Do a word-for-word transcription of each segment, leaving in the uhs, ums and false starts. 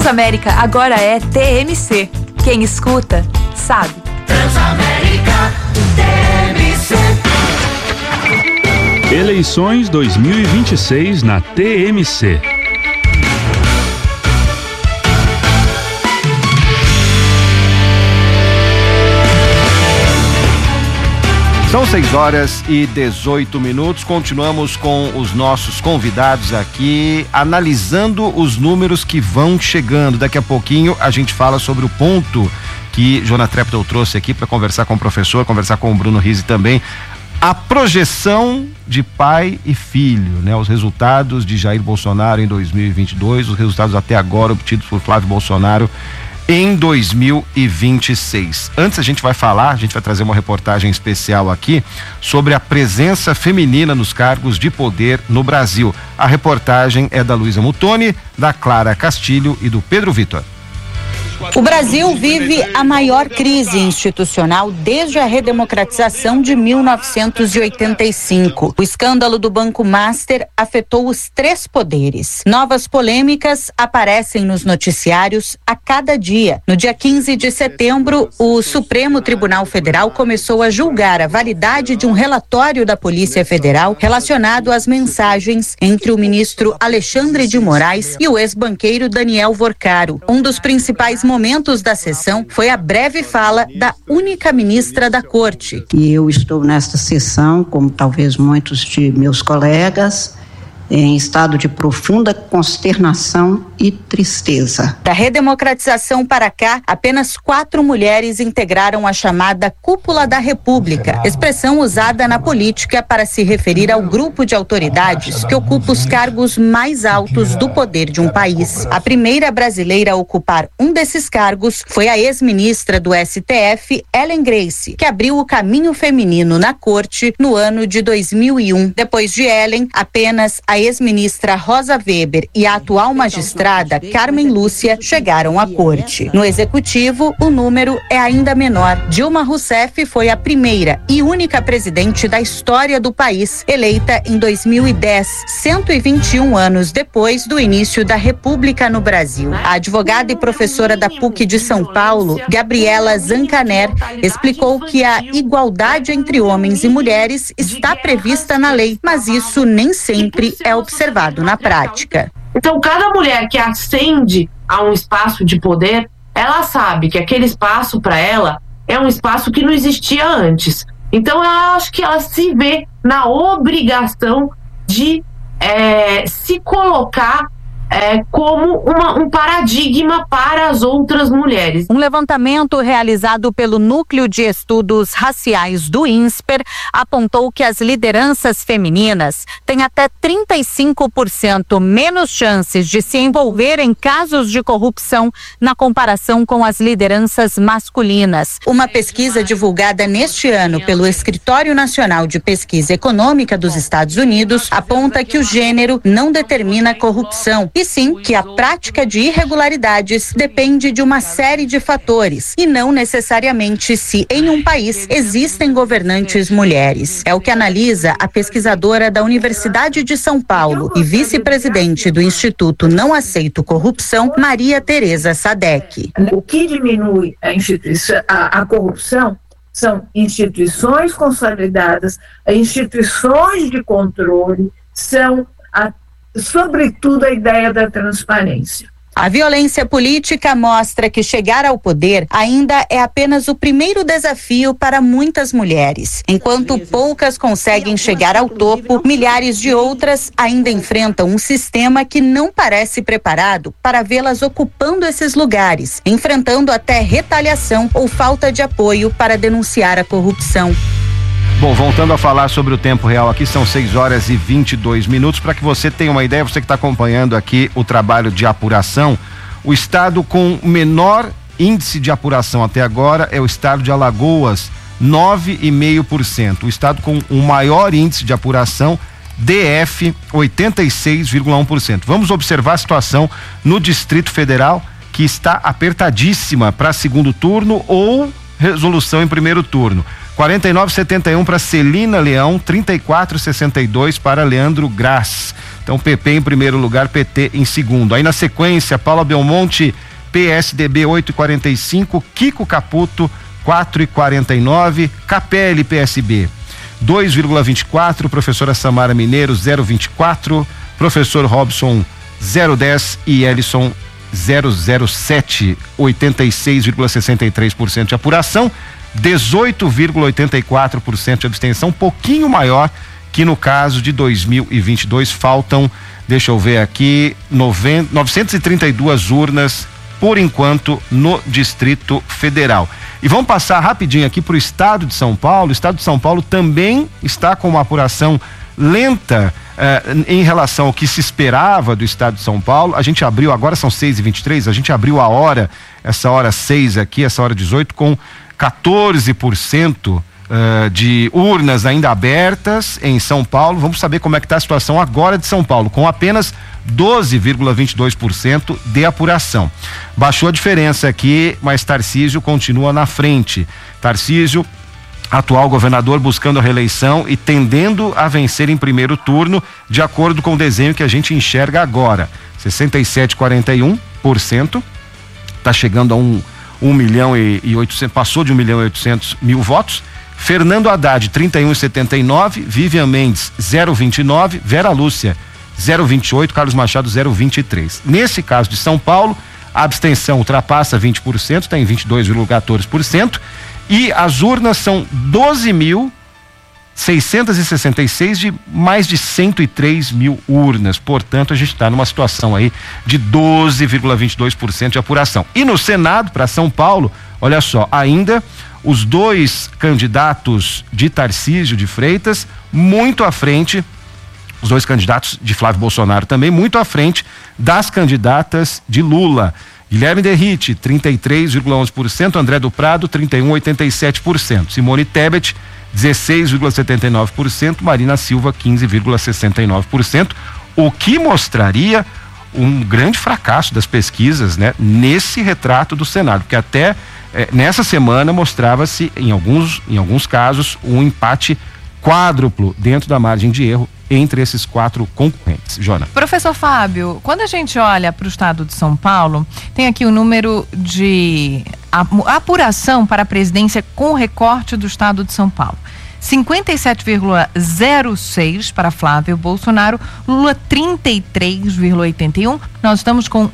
Transamérica agora é T M C. Quem escuta, sabe. Transamérica, T M C. Eleições dois mil e vinte e seis na T M C. São seis horas e dezoito minutos. Continuamos com os nossos convidados aqui, analisando os números que vão chegando. Daqui a pouquinho a gente fala sobre o ponto que Joana Treptow trouxe aqui para conversar com o professor, conversar com o Bruno Rizzi também. A projeção de pai e filho, né? Os resultados de Jair Bolsonaro em dois mil e vinte e dois, os resultados até agora obtidos por Flávio Bolsonaro em dois mil e vinte e seis. Antes a gente vai falar, a gente vai trazer uma reportagem especial aqui sobre a presença feminina nos cargos de poder no Brasil. A reportagem é da Luísa Mutoni, da Clara Castilho e do Pedro Vitor. O Brasil vive a maior crise institucional desde a redemocratização de mil novecentos e oitenta e cinco. O escândalo do Banco Master afetou os três poderes. Novas polêmicas aparecem nos noticiários a cada dia. No dia quinze de setembro, o Supremo Tribunal Federal começou a julgar a validade de um relatório da Polícia Federal relacionado às mensagens entre o ministro Alexandre de Moraes e o ex-banqueiro Daniel Vorcaro. Um dos principais momentos da sessão foi a breve fala da única ministra da Corte. E eu estou nesta sessão, como talvez muitos de meus colegas, em estado de profunda consternação e tristeza. Da redemocratização para cá, apenas quatro mulheres integraram a chamada Cúpula da República, expressão usada na política para se referir ao grupo de autoridades que ocupa os cargos mais altos do poder de um país. A primeira brasileira a ocupar um desses cargos foi a ex-ministra do S T F, Ellen Grace, que abriu o caminho feminino na corte no ano de dois mil e um. Depois de Ellen, apenas a ex-ministra Rosa Weber e a atual magistrada Carmen Lúcia chegaram à corte. No executivo, o número é ainda menor. Dilma Rousseff foi a primeira e única presidente da história do país, eleita em dois mil e dez, cento e vinte e um anos depois do início da República no Brasil. A advogada e professora da P U C de São Paulo, Gabriela Zancaner, explicou que a igualdade entre homens e mulheres está prevista na lei, mas isso nem sempre é observado na prática. Então, cada mulher que ascende a um espaço de poder, ela sabe que aquele espaço para ela é um espaço que não existia antes. Então, eu acho que ela se vê na obrigação de é, se colocar É, como uma, um paradigma para as outras mulheres. Um levantamento realizado pelo Núcleo de Estudos Raciais do INSPER apontou que as lideranças femininas têm até trinta e cinco por cento menos chances de se envolver em casos de corrupção na comparação com as lideranças masculinas. Uma pesquisa divulgada neste ano pelo Escritório Nacional de Pesquisa Econômica dos Estados Unidos aponta que o gênero não determina a corrupção, e sim que a prática de irregularidades depende de uma série de fatores e não necessariamente se em um país existem governantes mulheres. É o que analisa a pesquisadora da Universidade de São Paulo e vice-presidente do Instituto Não Aceito Corrupção, Maria Tereza Sadek. O que diminui a, instituição, a, a corrupção são instituições consolidadas, instituições de controle, são a sobretudo a ideia da transparência. A violência política mostra que chegar ao poder ainda é apenas o primeiro desafio para muitas mulheres. Enquanto poucas conseguem chegar ao topo, milhares de outras ainda enfrentam um sistema que não parece preparado para vê-las ocupando esses lugares, enfrentando até retaliação ou falta de apoio para denunciar a corrupção. Bom, voltando a falar sobre o tempo real aqui, são seis horas e vinte e dois minutos. Para que você tenha uma ideia, você que está acompanhando aqui o trabalho de apuração, o estado com menor índice de apuração até agora é o estado de Alagoas, nove vírgula cinco por cento. O estado com o maior índice de apuração, D F, oitenta e seis vírgula um por cento. Vamos observar a situação no Distrito Federal, que está apertadíssima para segundo turno ou resolução em primeiro turno. quarenta e nove setenta e um para Celina Leão, trinta e quatro sessenta e dois para Leandro Graz. Então P P em primeiro lugar, P T em segundo. Aí na sequência, Paula Belmonte, P S D B oito e quarenta e cinco, Kiko Caputo quatro e quarenta e nove, Capelli P S B dois vírgula vinte e quatro, professora Samara Mineiro zero vírgula vinte e quatro, professor Robson zero dez e Ellison zero zero sete, oitenta e seis vírgula sessenta e três por cento de apuração, dezoito vírgula oitenta e quatro por cento de abstenção, um pouquinho maior que no caso de dois mil e vinte e dois. Faltam, deixa eu ver aqui, novecentas e trinta e duas urnas por enquanto no Distrito Federal. E vamos passar rapidinho aqui para o estado de São Paulo. O estado de São Paulo também está com uma apuração lenta eh, em relação ao que se esperava do estado de São Paulo. A gente abriu, agora são seis e vinte e três, a gente abriu a hora, essa hora seis aqui, essa hora dezoito, com quatorze por cento uh, de urnas ainda abertas em São Paulo. Vamos saber como é que está a situação agora de São Paulo, com apenas doze vírgula vinte e dois por cento de apuração. Baixou a diferença aqui, mas Tarcísio continua na frente. Tarcísio, atual governador, buscando a reeleição e tendendo a vencer em primeiro turno, de acordo com o desenho que a gente enxerga agora. sessenta e sete vírgula quarenta e um por cento, está chegando a um, um milhão e oitocentos, passou de um milhão e oitocentos mil votos. Fernando Haddad, trinta e um vírgula setenta e nove, Vivian Mendes, zero vírgula vinte e nove, Vera Lúcia, zero vírgula vinte e oito, Carlos Machado, zero vírgula vinte e três. Nesse caso de São Paulo, a abstenção ultrapassa vinte por cento, está em vinte e dois vírgula quatorze por cento, e as urnas são doze mil seiscentos e sessenta e seis de mais de cento e três mil urnas. Portanto, a gente está numa situação aí de doze vírgula vinte e dois por cento de apuração. E no Senado, para São Paulo, olha só, ainda os dois candidatos de Tarcísio de Freitas muito à frente, os dois candidatos de Flávio Bolsonaro também muito à frente das candidatas de Lula. Guilherme Derrite, trinta e três vírgula onze por cento, André do Prado, trinta e um vírgula oitenta e sete por cento, Simone Tebet, dezesseis vírgula setenta e nove por cento, Marina Silva, quinze vírgula sessenta e nove por cento, o que mostraria um grande fracasso das pesquisas, né, nesse retrato do Senado, porque até eh, nessa semana mostrava-se, em alguns, em alguns casos, um empate quádruplo dentro da margem de erro entre esses quatro concorrentes. Jona. Professor Fábio, quando a gente olha para o estado de São Paulo, tem aqui o número de apuração para a presidência com recorte do estado de São Paulo. cinquenta e sete vírgula zero seis para Flávio Bolsonaro, Lula trinta e três vírgula oitenta e um. Nós estamos com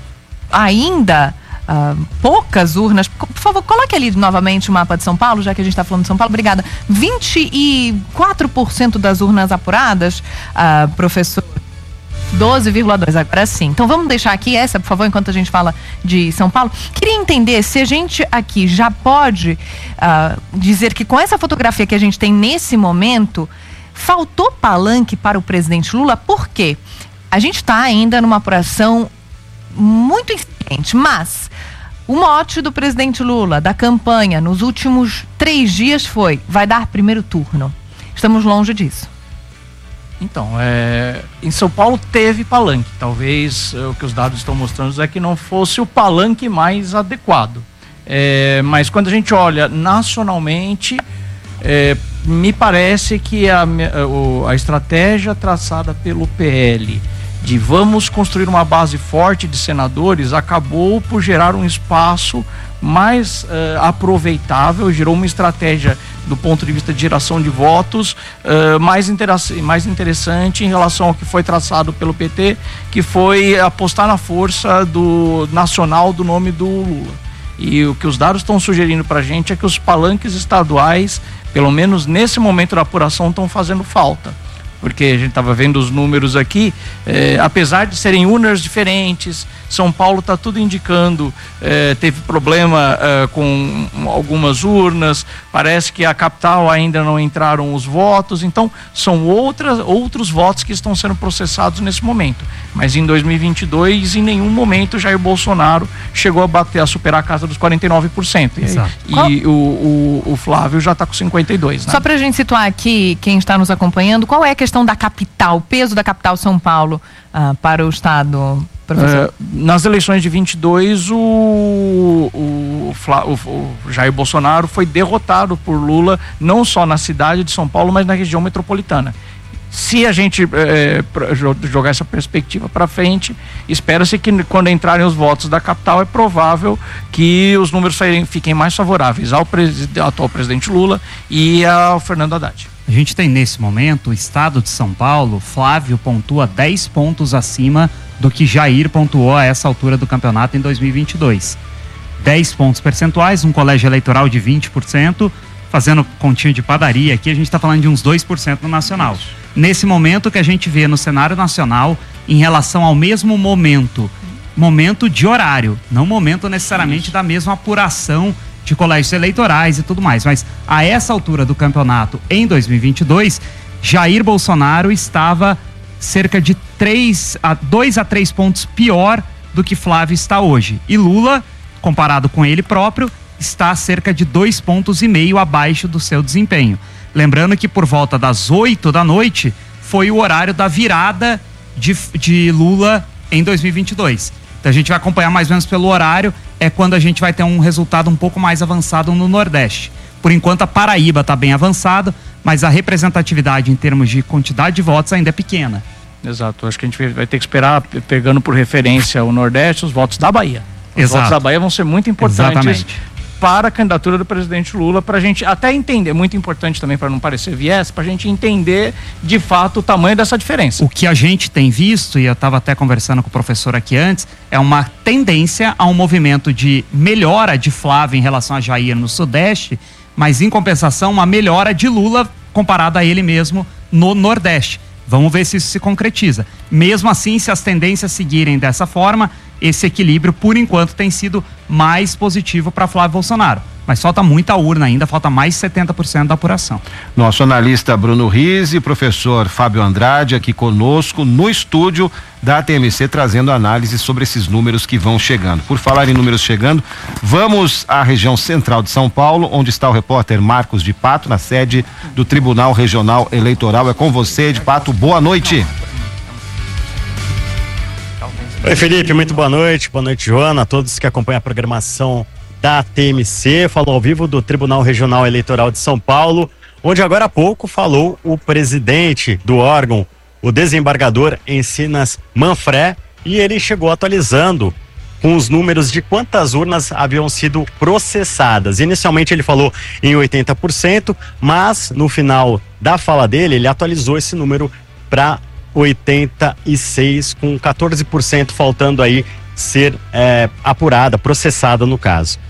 ainda Uh, poucas urnas. Por favor, coloque ali novamente o mapa de São Paulo, já que a gente está falando de São Paulo. Obrigada. vinte e quatro por cento das urnas apuradas, uh, professor. doze vírgula dois, agora sim. Então vamos deixar aqui essa, por favor, enquanto a gente fala de São Paulo. Queria entender se a gente aqui já pode uh, dizer que com essa fotografia que a gente tem nesse momento, faltou palanque para o presidente Lula. Por quê? A gente está ainda numa apuração muito incipiente, mas o mote do presidente Lula, da campanha, nos últimos três dias foi: vai dar primeiro turno. Estamos longe disso. Então, é, em São Paulo teve palanque. Talvez é, o que os dados estão mostrando é que não fosse o palanque mais adequado. É, mas quando a gente olha nacionalmente, é, me parece que a, a, a estratégia traçada pelo P L de vamos construir uma base forte de senadores acabou por gerar um espaço mais uh, aproveitável, gerou uma estratégia do ponto de vista de geração de votos uh, mais, mais interessante em relação ao que foi traçado pelo P T, que foi apostar na força do nacional do nome do Lula. E o que os dados estão sugerindo para a gente é que os palanques estaduais, pelo menos nesse momento da apuração, estão fazendo falta. Porque a gente estava vendo os números aqui, eh, apesar de serem urnas diferentes, São Paulo está tudo indicando, eh, teve problema eh, com algumas urnas, parece que a capital ainda não entraram os votos, então são outras, outros votos que estão sendo processados nesse momento. Mas em dois mil e vinte e dois, em nenhum momento Jair Bolsonaro chegou a bater, a superar a casa dos quarenta e nove por cento. Exato. E, e o, o, o Flávio já está com cinquenta e dois por cento. Né? Só para a gente situar aqui, quem está nos acompanhando, qual é a questão questão da capital, peso da capital São Paulo uh, para o Estado, professor? É, nas eleições de vinte e dois, o, o, o, o Jair Bolsonaro foi derrotado por Lula, não só na cidade de São Paulo, mas na região metropolitana. Se a gente é, jogar essa perspectiva para frente, espera-se que quando entrarem os votos da capital, é provável que os números saírem, fiquem mais favoráveis ao, ao atual presidente Lula e ao Fernando Haddad. A gente tem nesse momento o estado de São Paulo, Flávio pontua dez pontos acima do que Jair pontuou a essa altura do campeonato em dois mil e vinte e dois. dez pontos percentuais, um colégio eleitoral de vinte por cento, fazendo continho de padaria aqui, a gente está falando de uns dois por cento no nacional. Nesse momento que a gente vê no cenário nacional, em relação ao mesmo momento, momento de horário, não momento necessariamente da mesma apuração de colégios eleitorais e tudo mais, mas a essa altura do campeonato, em dois mil e vinte e dois, Jair Bolsonaro estava cerca de três a dois a três pontos pior do que Flávio está hoje. E Lula, comparado com ele próprio, está cerca de dois pontos e meio abaixo do seu desempenho. Lembrando que por volta das oito da noite foi o horário da virada de, de Lula em dois mil e vinte e dois. Então a gente vai acompanhar mais ou menos pelo horário, é quando a gente vai ter um resultado um pouco mais avançado no Nordeste. Por enquanto a Paraíba está bem avançado, mas a representatividade em termos de quantidade de votos ainda é pequena. Exato, acho que a gente vai ter que esperar, pegando por referência o Nordeste, os votos da Bahia. Os Exato. votos da Bahia vão ser muito importantes. Exatamente. Para a candidatura do presidente Lula, para a gente até entender, muito importante também para não parecer viés, para a gente entender de fato o tamanho dessa diferença. O que a gente tem visto, e eu estava até conversando com o professor aqui antes, é uma tendência a um movimento de melhora de Flávio em relação a Jair no Sudeste, mas em compensação uma melhora de Lula comparado a ele mesmo no Nordeste. Vamos ver se isso se concretiza. Mesmo assim, se as tendências seguirem dessa forma, esse equilíbrio, por enquanto, tem sido mais positivo para Flávio Bolsonaro. Mas falta muita urna ainda, falta mais de setenta por cento da apuração. Nosso analista Bruno Rizzi e professor Fábio Andrade aqui conosco no estúdio da T M C, trazendo análise sobre esses números que vão chegando. Por falar em números chegando, vamos à região central de São Paulo, onde está o repórter Marcos de Pato, na sede do Tribunal Regional Eleitoral. É com você, de Pato. Boa noite. Oi, Felipe, muito boa noite. Boa noite, Joana, a todos que acompanham a programação da T M C. Falou ao vivo do Tribunal Regional Eleitoral de São Paulo, onde agora há pouco falou o presidente do órgão, o desembargador Encinas Manfré, e ele chegou atualizando com os números de quantas urnas haviam sido processadas. Inicialmente ele falou em oitenta por cento, mas no final da fala dele, ele atualizou esse número para oitenta e seis, com quatorze por cento faltando aí ser é, apurada, processada no caso.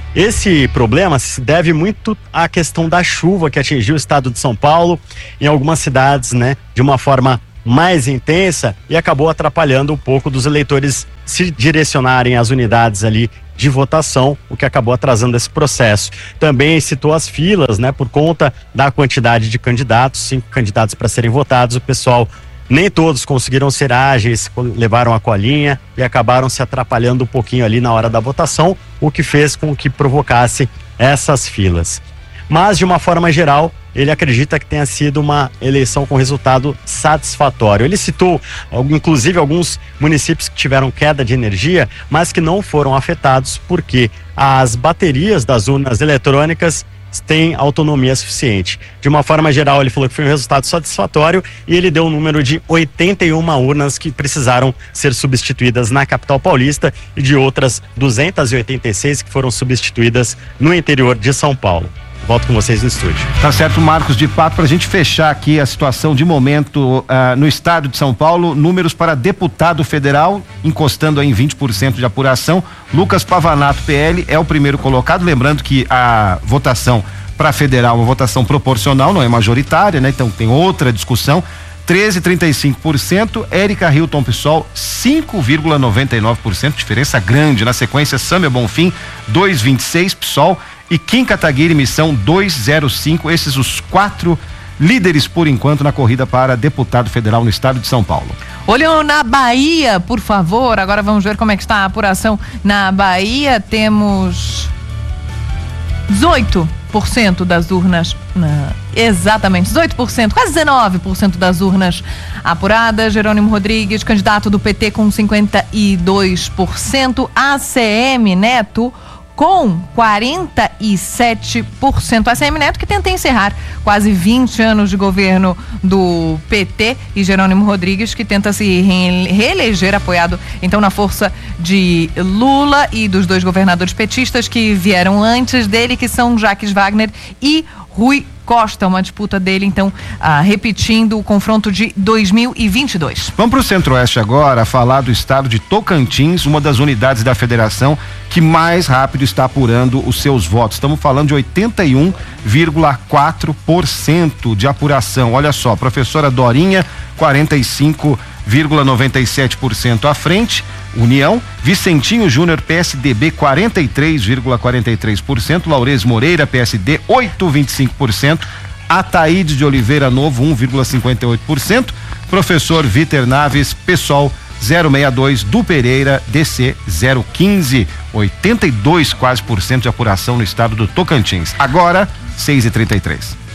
Esse problema se deve muito à questão da chuva que atingiu o estado de São Paulo, em algumas cidades, né, de uma forma mais intensa, e acabou atrapalhando um pouco dos eleitores se direcionarem às unidades ali de votação, o que acabou atrasando esse processo. Também citou as filas, né, por conta da quantidade de candidatos, cinco candidatos para serem votados, o pessoal, nem todos conseguiram ser ágeis, levaram a colinha e acabaram se atrapalhando um pouquinho ali na hora da votação, o que fez com que provocasse essas filas. Mas, de uma forma geral, ele acredita que tenha sido uma eleição com resultado satisfatório. Ele citou, inclusive, alguns municípios que tiveram queda de energia, mas que não foram afetados porque as baterias das urnas eletrônicas tem autonomia suficiente. De uma forma geral, ele falou que foi um resultado satisfatório e ele deu um número de oitenta e uma urnas que precisaram ser substituídas na capital paulista e de outras duzentas e oitenta e seis que foram substituídas no interior de São Paulo. Volto com vocês no estúdio. Tá certo, Marcos de Pato, para a gente fechar aqui a situação de momento uh, no estado de São Paulo, números para deputado federal, encostando aí em vinte por cento de apuração. Lucas Pavanato, P L, é o primeiro colocado, lembrando que a votação para federal é uma votação proporcional, não é majoritária, né? Então tem outra discussão. treze vírgula trinta e cinco por cento, Érica Hilton Pissol, cinco vírgula noventa e nove por cento, diferença grande. Na sequência, Sâmia Bonfim, dois vírgula vinte e seis por cento, Pissol, e Kim Kataguiri, Missão dois vírgula zero cinco, esses os quatro líderes por enquanto na corrida para deputado federal no estado de São Paulo. Olhando na Bahia, por favor, agora vamos ver como é que está a apuração na Bahia. Temos dezoito por cento das urnas, não, exatamente, dezoito por cento, quase dezenove por cento das urnas apuradas. Jerônimo Rodrigues, candidato do P T, com cinquenta e dois por cento. A C M Neto com quarenta e sete por cento. A C M Neto que tenta encerrar quase vinte anos de governo do P T, e Jerônimo Rodrigues que tenta se reeleger, apoiado então na força de Lula e dos dois governadores petistas que vieram antes dele, que são Jacques Wagner e Rui Costa. Uma disputa dele, então, ah, repetindo o confronto de dois mil e vinte e dois. Vamos para o Centro-Oeste agora, falar do estado de Tocantins, uma das unidades da federação que mais rápido está apurando os seus votos. Estamos falando de oitenta e um vírgula quatro por cento de apuração. Olha só, professora Dorinha, quarenta e cinco vírgula noventa e sete por cento à frente. União, Vicentinho Júnior, P S D B, quarenta e três vírgula quarenta e três por cento. Laurez Moreira, P S D, oito vírgula vinte e cinco por cento. Ataíde de Oliveira Novo, um vírgula cinquenta e oito por cento. Professor Vítor Naves, PSOL, zero vírgula sessenta e dois. do Pereira, D C, zero vírgula quinze. oitenta e dois quase por cento de apuração no estado do Tocantins. Agora, seis e trinta e três.